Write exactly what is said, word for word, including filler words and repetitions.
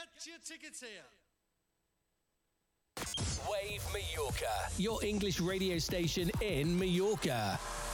Get your tickets here. Wave Mallorca, your English radio station in Mallorca.